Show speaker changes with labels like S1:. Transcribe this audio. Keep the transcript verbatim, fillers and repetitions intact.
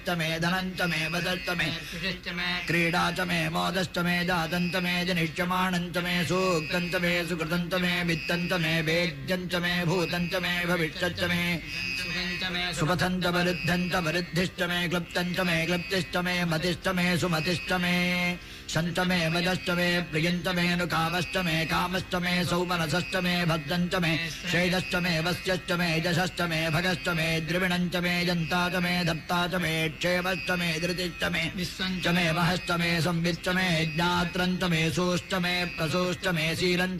S1: मे धनञ्च मे वदश्च मे क्रीडा च मे मोदश्च मे जातञ्च मे जनिष्यमाणञ्च मे सूक्तञ्च मे सुकृतञ्च मे वित्तञ्च मे वेद्यञ्च मे भूतञ्च मे भविष्यच्च मे सुपथञ्च वरुद्धञ्च वरुद्धिश्च मे क्लुप्तञ्च मे क्लुप्तिश्च मे मतिश्च मे सुमतिश्च मे शञ्च मे वजश्च मे प्रियञ्च मे नुकामश्च मे कामश्च मे सौमनसश्च मे भद्रञ्च मे शेदश्च मे वस्यश्च मे यशश्च मे भगश्च मे द्रविणञ्च मे जन्ता च मे धप्ता च मे क्षेमश्च मे धृतिश्च मे विश्वञ्च मे वहश्च मे संविच्च मे ज्ञात्रञ्च मे सोश्च मे प्रसोश्च मे शीलञ्च